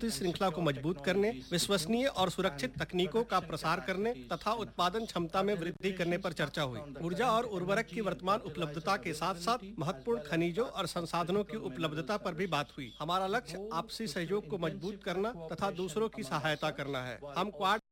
आपूर्ति श्रृंखला को मजबूत करने, विश्वसनीय और सुरक्षित तकनीकों का प्रसार करने तथा उत्पादन क्षमता में वृद्धि करने पर चर्चा हुई। ऊर्जा और उर्वरक की वर्तमान उपलब्धता के साथ साथ महत्वपूर्ण खनिजों और संसाधनों की उपलब्धता पर भी बात हुई। हमारा लक्ष्य आपसी सहयोग को मजबूत करना तथा दूसरों की सहायता करना है। हम क्वाड